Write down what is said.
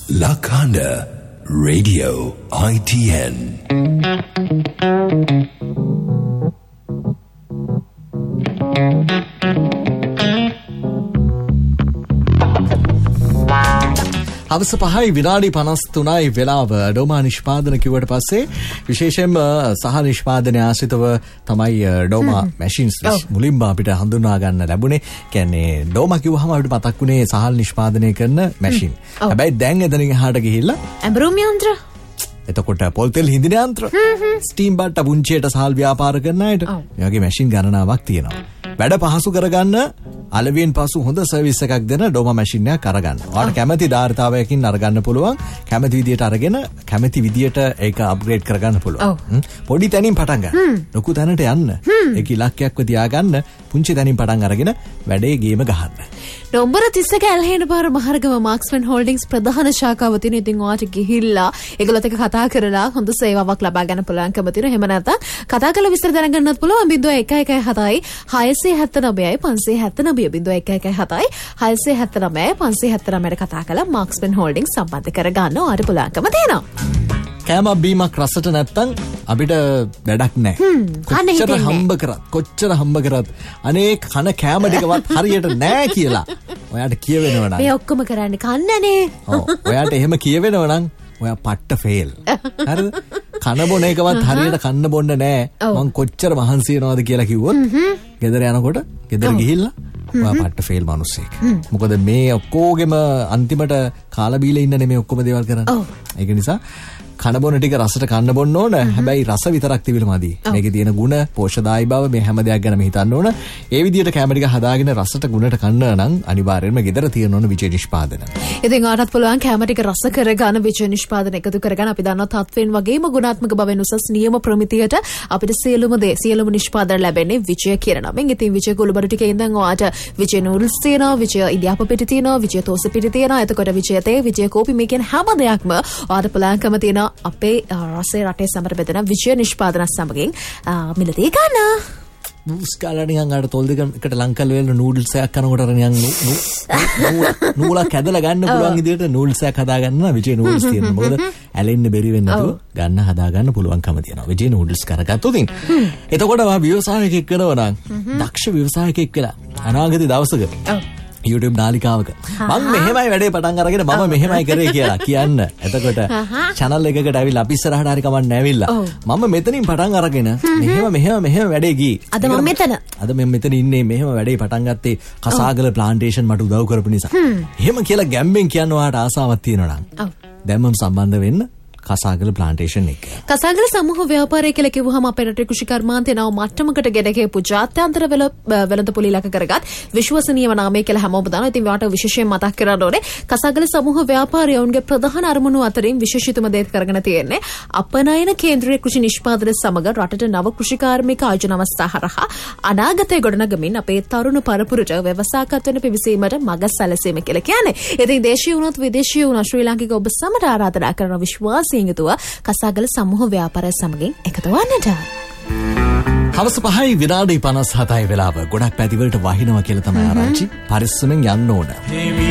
Lakanda Radio ITN. හවස 5:53 වෙලාව ඩෝමා නිෂ්පාදන කිව්වට පස්සේ විශේෂයෙන්ම සහ නිෂ්පාදනය ආශ්‍රිතව තමයි ඩෝමා මැෂින්ස් මුලින්ම අපිට හඳුනා ගන්න ලැබුණේ. කියන්නේ ඩෝමා කිව්වහම අපිට මතක් වුණේ සහල් නිෂ්පාදනය කරන මැෂින්. හැබැයි දැන් එතනින් එහාට ගිහිල්ලා ඇඹරුම් යන්ත්‍ර, එතකොට පොල් තෙල් හිඳින යන්ත්‍ර, ස්ටීම් බට්ට පුංචියට සහල් ව්‍යාපාර කරන අයට මේ වගේ මැෂින් ගණනාවක් තියෙනවා. වැඩ පහසු කරගන්න අලවියෙන් පසු හොඳ සර්විස් එකක් දෙන ඩෝමා මැෂින් එකක් අරගන්න. ඔයාලට කැමති ධාරිතාවයකින් අරගන්න පුළුවන්. කැමති විදියට අරගෙන කැමති විදියට ඒක අප්ග්‍රේඩ් කරගන්න පුළුවන්. පොඩි තැනින් පටන් ගන්න. ලොකු තැනට යන්න. ඒක ඉලක්කයක්ව තියාගන්න. පුංචි තැනින් පටන් අරගෙන වැඩේ ගේම ගහන්න. නම්බර 31 ඇල්හේන පාර මහරගම මාක්ස්මන් හෝල්ඩින්ග්ස් ප්‍රධාන ශාඛාව තියෙන. ඉතින් ඔයාට ගිහිල්ලා ඒගොල්ලොත් එක්ක කතා කරලා හොඳ සේවාවක් ලබා ගන්න පුළුවන්කම තියෙනවා. එහෙම නැත්නම් කතා කරලා විස්තර දැනගන්නත් පුළුවන්. 0117 679 579 0117 679 579 කතා කරලා මාක්ස්මන් හෝල්ඩින්ග්ස් සම්බන්ධ කරගන්න ඔයාට පුළුවන්කම තියෙනවා. කෑමක් බීමක් රසට නැත්තම් අපිට වැඩක් නැහැ. කොච්චර හම්බ කරත් අනේ කන කෑම ටිකවත් හරියට නැහැ කියලා ඔයාට කියවෙනවා නම් මේ ඔක්කොම කරන්නේ කන්නනේ. ඔව් ඔයාට එහෙම කියවෙනවා නම් ඔයා පට්ට ෆේල්. හරිද? කන බොන එකවත් හරියට කන්න බොන්න නැහැ. මං කොච්චර මහන්සි වෙනවද කියලා කිව්වොත් ගෙදර යනකොට ගෙදර ගිහිල්ලා ඔයා පට්ට ෆේල් මිනිස්සෙක්. මොකද මේ ඔක්කොගෙම අන්තිමට කාලා බීලා ඉන්නනේ මේ ඔක්කොම දේවල් කරන්නේ. ඒක නිසා කන බොන ටික රසට කන්න බොන්න ඕන. හැබැයි රස විතරක් තිබිලා මදි. මේකේ තියෙන ಗುಣ, පෝෂදායී බව මේ හැම දෙයක් ගැනම හිතන්න ඕන. ඒ විදිහට කැම ටික හදාගෙන රසට ගුණට කන්න නම් අනිවාර්යයෙන්ම ගෙදර තියෙන්න ඕන විජේ නිෂ්පාදන. ඉතින් ඔයාලට පුළුවන් කැම ටික රස කරගන්න විජේ නිෂ්පාදන එකතු කරගන්න. අපි දන්නවා තත්වෙන් වගේම ගුණාත්මක බවෙන් උසස් නියම ප්‍රමිතියට අපිට සියලුම නිෂ්පාදන ලැබෙන්නේ විජය කියන නමින්. ඉතින් විජය කුළුබඩු ටිකේ ඉඳන් ඔයාට විජය නූඩල්ස් තියෙනවා, විජය ඉඩියාප පිටි තියෙනවා, විජය තෝස පිටි තියෙනවා. එතකොට විජය තේ, විජය කෝපි මේ කියන හැම දෙයක්ම ඔයාට පුළුවන්කම තියෙනවා අපේ රසේ රටේ සමර බෙදෙන විජය නිෂ්පාදන සමගින් මිලදී ගන්න. මුස්කාලා නිකන් අර තොල් දෙකට ලංකල් වෙල නූඩල්ස් එකක් කනකොට නිකන් නූලක් ඇදලා ගන්න පුළුවන් විදිහට නූඩල්ස් එකක් හදා ගන්න විජේ නූඩල්ස් තියෙනවා. මොකද ඇලෙන්න බැරි වෙන්නේ නැතුව ගන්න හදා ගන්න පුළුවන්කම තියෙනවා. විජේ නූඩල්ස් කරගත්තොත් එතකොට වා ව්‍යවසායකෙක් කරනවා නම් දක්ෂ ව්‍යවසායකෙක් කියලා අනාගත දවසක YouTube නාලිකාවක මම මෙහෙමයි වැඩේ පටන් අරගෙන මම මෙහෙමයි කරේ කියලා කියන්න. එතකොට channel එකකට ඇවිල්ලා අපි ඉස්සරහට හරි කමන්න ඇවිල්ලා මම මෙතනින් පටන් අරගෙන මෙහෙම වැඩේ ගියේ. අද මම මෙතන ඉන්නේ මෙහෙම වැඩේ පටන් ගත්තේ කසාගල ප්ලාන්ටේෂන් මට උදව් කරපු නිසා. එහෙම කියලා ගැම්බෙන් කියන්න ඔයාට ආසාවක් තියෙනවා නම් දැන් මම සම්බන්ධ වෙන්න කසාගල ප්ලාන්ටේෂන් එක. කසාගල සමූහ ව්‍යාපාරය කියලා කිව්වහම අපේ රටේ කෘෂි කර්මාන්තය නව මට්ටමකට ගෙන ගියපු ජාත්‍යන්තර වෙළඳපොළ ඉලක්ක කරගත් විශ්වසනීය නාමය කියලා හැමෝම දන්නවා. ඉතින් වාට විශේෂයෙන් මතක් කරන්න ඕනේ කසාගල සමූහ ව්‍යාපාරය ඔවුන්ගේ ප්‍රධාන අරමුණු අතරින් විශේෂිතම දේ කරගෙන තියෙන්නේ අපනයන කේන්ද්‍රීය කෘෂි නිෂ්පාදන සමග රටට නව කෘෂි කාර්මික ආයෝජන අවස්ථා හරහා අනාගතයේ ගොඩනගමින් අපේ තරුණ පරපුරට ව්‍යවසායකත්වයට පිවිසීමට මඟ සැලසීම කියලා කියන්නේ. ඉතින් දේශීය වුණත් විදේශීය වුණත් ශ්‍රී ලාංකික ඔබ සමට ආරාධනා කරන විශ්වාසී කසාගල සමූහ ව්‍යාපාරය සමගින් එකතු වන්නට. හවස 5:57 වෙලාව. ගොඩක් පැතිවලට වහිනවා කියලා තමයි ආරංචි. පරිස්සමෙන් යන්න ඕන.